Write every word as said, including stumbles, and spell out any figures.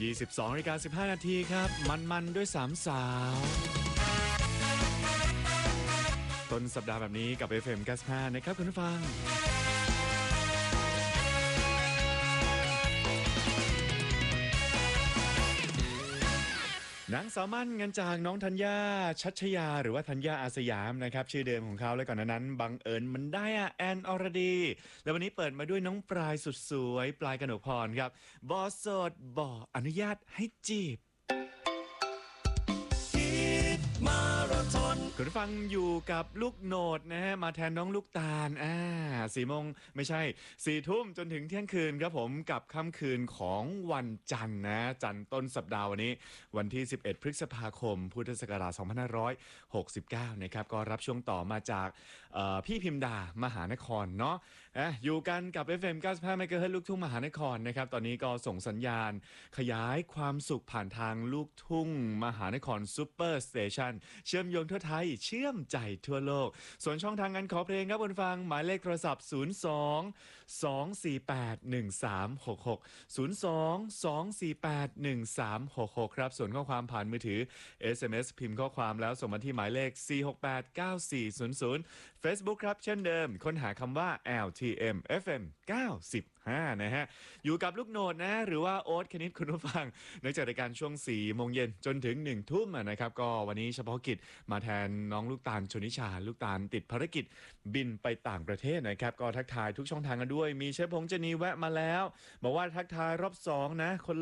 ยี่สิบสองนาฬิกาสิบห้านาทีครับมันๆด้วยสามสาวต้นสัปดาห์แบบนี้กับ เอฟ เอ็ม เก้าสิบห้านะครับคุณผู้ฟังนางสาวมั่นเงินจากน้องธัญญาชัชยาหรือว่าธัญญาอาสยามนะครับชื่อเดิมของเขาและก่อนหน้านั้นบังเอิญมันได้อะแอนอรดีแล้ววันนี้เปิดมาด้วยน้องปลายสุดสวยปลายกนกพรครับบอโสดบออนุญาตให้จีบคุณฟังอยู่กับลูกโหนดนะฮะมาแทนน้องลูกตาลอ่าสี่โมงไม่ใช่สี่ทุ่มจนถึงเที่ยงคืนครับผมกับค่ำคืนของวันจันทร์นะจันทร์ต้นสัปดาห์วันนี้วันที่สิบเอ็ดพฤษภาคมพุทธศักราชสองพันห้าร้อยหกสิบเก้านะครับก็รับช่วงต่อมาจากพี่พิมดามหานครเนาะอ่ะอยู่กันกับ เอฟ เอ็ม เก้าสิบห้า เมกะเฮิรตซ์ลูกทุ่งมหานครนะครับตอนนี้ก็ส่งสัญญาณขยายความสุขผ่านทางลูกทุ่งมหานครซูเปอร์สเตชันเชื่อมโยงทั่วไทยเชื่อมใจทั่วโลกส่วนช่องทางการขอเพลงครับคุณฟังหมายเลขโทรศัพท์ศูนย์ สอง สอง สี่ แปด หนึ่ง สาม หก หก ศูนย์ สอง สอง สี่ แปด หนึ่ง สาม หก หกครับส่วนข้อความผ่านมือถือ เอส เอ็ม เอส พิมพ์ข้อความแล้วส่งมาที่หมายเลขสี่ หก แปด เก้า สี่ ศูนย์ ศูนย์ Facebook ครับเช่นเดิมค้นหาคำว่า แอล ที เอ็ม เอฟ เอ็ม เก้าสิบห้านะฮะอยู่กับลูกโหนดนะหรือว่าโอ๊ตคณิตคุณผู้ฟังในจากรายการช่วงสี่โมงเย็นจนถึงหนึ่งทุ่มนะครับก็วันนี้เฉพาะกิจมาแทนน้องลูกตาลชนิชาลูกตาลติดภารกิจบินไปต่างประเทศนะครับก็ทักทายทุกช่องทางกันด้วยมีเชฟพงษ์เจนีแวะมาแล้วบอกว่าทักทายรอบสองนะคน